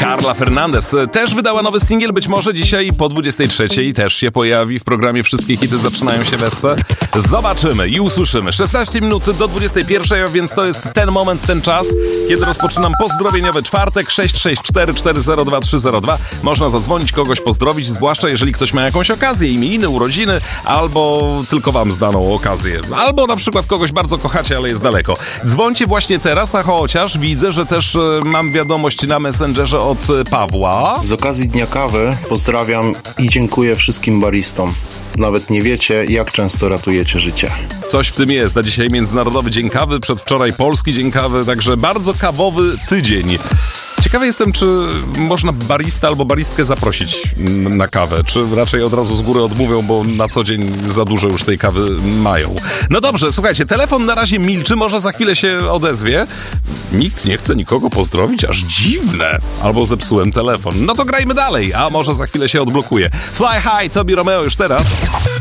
Carla Fernandez też wydała nowy singiel, być może dzisiaj po 23 też się pojawi w programie Wszystkie hity zaczynają się w SC. Zobaczymy i usłyszymy. 16 minut do 21, więc to jest ten moment, ten czas, kiedy rozpoczynam pozdrowieniowy czwartek. 664 402 302. Można zadzwonić, kogoś pozdrowić, zwłaszcza jeżeli ktoś ma jakąś okazję, imieniny, urodziny, albo tylko wam zdaną okazję, albo na przykład kogoś bardzo kochacie, ale jest daleko. Dzwońcie właśnie teraz, a chociaż widzę, że też mam wiadomość na Messengerze od Pawła. Z okazji Dnia Kawy pozdrawiam i dziękuję wszystkim baristom. Nawet nie wiecie, jak często ratujecie życie. Coś w tym jest. Na dzisiaj Międzynarodowy Dzień Kawy, przedwczoraj Polski Dzień Kawy, także bardzo kawowy tydzień. Ciekawy jestem, czy można barista albo baristkę zaprosić na kawę, czy raczej od razu z góry odmówią, bo na co dzień za dużo już tej kawy mają. No dobrze, słuchajcie, telefon na razie milczy, może za chwilę się odezwie. Nikt nie chce nikogo pozdrowić, aż dziwne. Albo zepsułem telefon. No to grajmy dalej, a może za chwilę się odblokuje. Fly High, Tobi Romeo już teraz.